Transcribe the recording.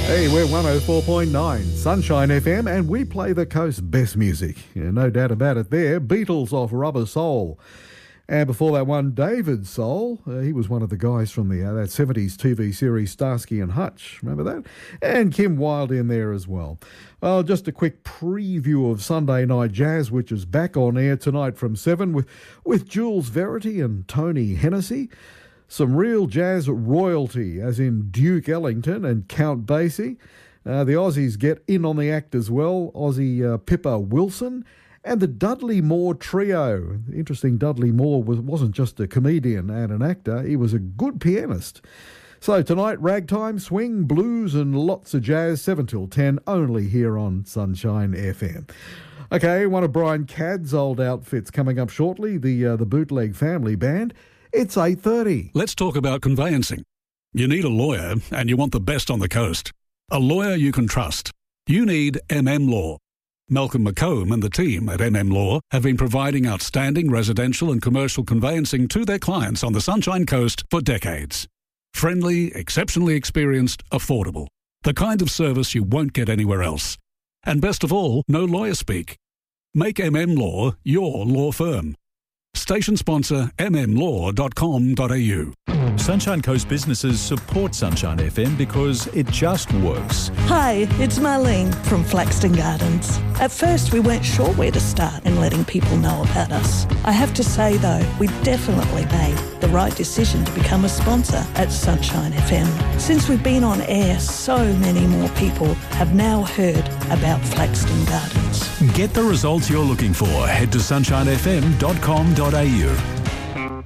Hey, we're 104.9 Sunshine FM and we play the coast's best music. Yeah, no doubt about it there. Beatles off Rubber Soul. And before that one, David Soul. He was one of the guys from the that 70s TV series Starsky and Hutch. Remember that? And Kim Wilde in there as well. Well, just a quick preview of Sunday Night Jazz, which is back on air tonight from 7 with Jules Verity and Tony Hennessy. Some real jazz royalty, as in Duke Ellington and Count Basie. The Aussies get in on the act as well. Aussie Pippa Wilson and the Dudley Moore Trio. Interesting, Dudley Moore wasn't just a comedian and an actor. He was a good pianist. So tonight, ragtime, swing, blues and lots of jazz, 7 till 10, only here on Sunshine FM. Okay, one of Brian Cadd's old outfits coming up shortly, the Bootleg Family Band. It's 8:30. Let's talk about conveyancing. You need a lawyer and you want the best on the coast. A lawyer you can trust. You need MM Law. Malcolm McComb and the team at MM Law have been providing outstanding residential and commercial conveyancing to their clients on the Sunshine Coast for decades. Friendly, exceptionally experienced, affordable. The kind of service you won't get anywhere else. And best of all, no lawyer speak. Make MM Law your law firm. Station sponsor mmlaw.com.au. Sunshine Coast businesses support Sunshine FM because it just works. Hi, it's Marlene from Flaxton Gardens. At first we weren't sure where to start in letting people know about us. I have to say though, we definitely made the right decision to become a sponsor at Sunshine FM. Since we've been on air, so many more people have now heard about Flaxton Gardens. Get the results you're looking for. Head to sunshinefm.com.au.